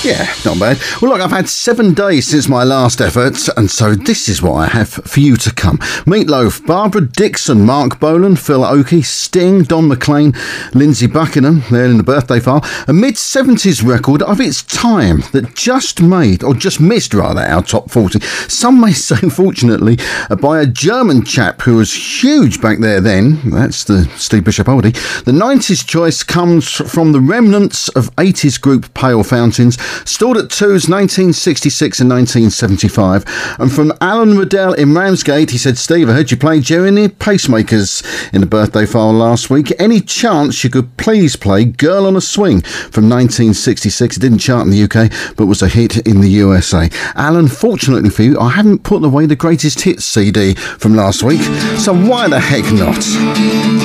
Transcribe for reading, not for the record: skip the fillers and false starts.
Yeah, not bad. Well, look, I've had 7 days since my last effort, and so this is what I have for you to come. Meatloaf, Barbara Dixon, Mark Bolan, Phil Oakey, Sting, Don McLean, Lindsey Buckingham, there in the birthday file. A mid-70s record of its time that just missed our top 40. Some may say, fortunately, by a German chap who was huge back there then. That's the Steve Bishop oldie. The 90s choice comes from the remnants of 80s group Pale Fountains, stored at 2's 1966 and 1975. And from Alan Riddell in Ramsgate, he said, Steve, I heard you play Jerry and the Pacemakers in the birthday file last week. Any chance you could please play Girl on a Swing from 1966? It didn't chart in the UK, but was a hit in the USA. Alan, fortunately for you, I haven't put away the greatest hits CD from last week, so why the heck not?